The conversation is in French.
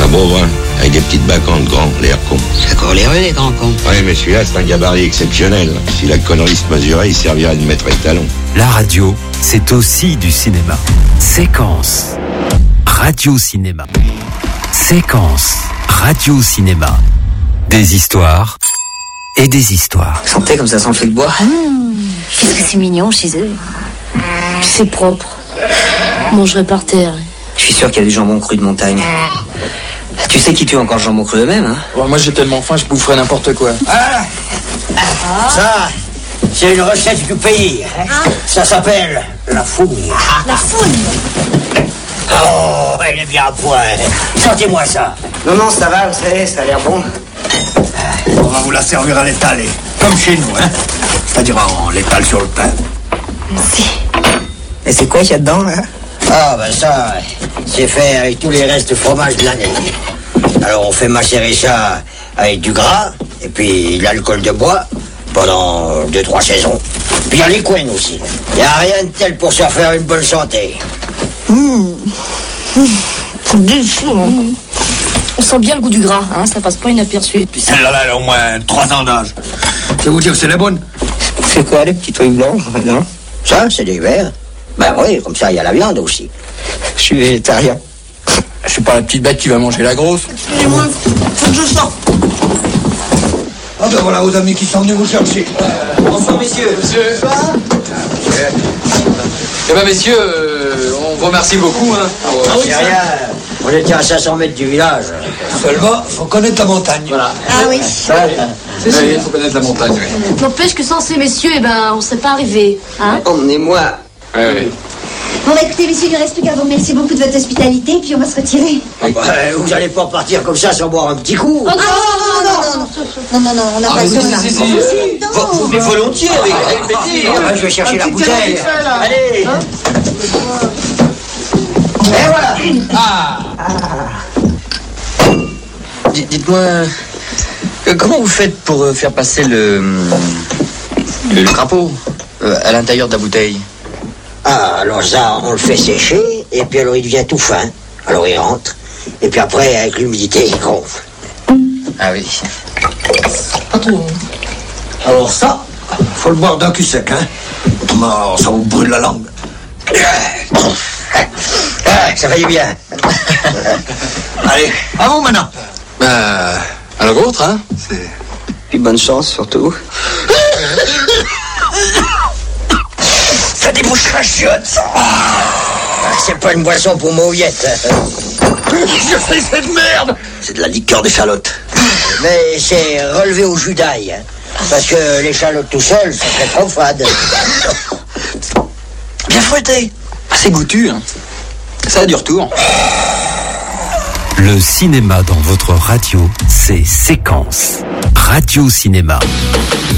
beau, hein, avec des petites bacantes grands, l'air con. C'est encore les rues, les grands cons. Oui, mais celui-là, c'est un gabarit exceptionnel. Si la connerie se mesurait, il servirait de maître étalon. La radio, c'est aussi du cinéma. Séquence. Radio-cinéma. Séquence. Radio-cinéma. Des histoires et des histoires. Sentez comme ça sent le feu de bois. Qu'est-ce que c'est mignon chez eux. C'est propre. Je mangerai par terre. Je suis sûr qu'il y a du jambon cru de montagne. Tu sais qui tue encore le jambon cru eux-mêmes, hein? Ouais, moi j'ai tellement faim, je boufferais n'importe quoi. Ah, ça, c'est une recette du pays. Ça s'appelle la fougne. La foule. Oh, elle est bien à point. Sentez-moi ça. Non, ça va, vous savez, ça a l'air bon. On va vous la servir à l'étalé, comme chez nous, hein. C'est-à-dire on l'étale sur le pain. Merci. Et c'est quoi qu'il y a dedans, là? Ah, ben ça, c'est fait avec tous les restes de fromage de l'année. Alors on fait macérer ça avec du gras, et puis de l'alcool de bois, pendant 2-3 saisons. Puis il y a les coins aussi. Il n'y a rien de tel pour se faire une bonne santé. On sent bien le goût du gras, hein, ça passe pas inaperçu. Puis celle-là, elle a au moins 3 ans d'âge. Je vais vous dire que c'est la bonne. C'est quoi, les petits trucs blancs, non? Ça, c'est des verres. Ben oui, comme ça, il y a la viande aussi. Je suis végétarien. Je suis pas la petite bête qui va manger la grosse. Excusez-moi, faut que je sors. Ah ben voilà vos amis qui sont venus vous chercher. Bonsoir, messieurs. Eh ben messieurs, on vous remercie beaucoup. Hein. C'est rien. On était à 500 mètres du village. Seulement, faut connaître la montagne. Voilà. Ah oui. Il faut connaître la montagne. Oui. N'empêche que sans ces messieurs, on serait pas arrivé. Hein. Emmenez-moi. Ouais. Bon, écoutez, messieurs, il ne reste plus qu'à vous remercier beaucoup de votre hospitalité, puis on va se retirer. Vous allez pas partir comme ça sans boire un petit coup. Oh, non, on n'a pas besoin là. Mais volontiers, avec plaisir. Je vais chercher la bouteille. Allez. Et voilà. Dites-moi, comment vous faites pour faire passer le crapaud à l'intérieur de la bouteille? Ah, alors ça, on le fait sécher, et puis alors il devient tout fin. Alors il rentre, et puis après, avec l'humidité, il gonfle. Ah oui. Alors ça, faut le boire d'un cul sec, hein. Autrement, ça vous brûle la langue. Ça fait du bien. Allez, à vous maintenant. À la vôtre, hein. Puis bonne chance surtout. Ça débouche la chiotte, ça. C'est pas une boisson pour mauviette. Je fais cette merde. C'est de la liqueur d'échalote. Mais c'est relevé au jus d'ail, hein. Parce que l'échalote tout seul, ça serait trop fade. Bien fouetté. C'est goûtu, hein. Ça a du retour. Le cinéma dans votre radio, c'est Séquence. Radio-cinéma.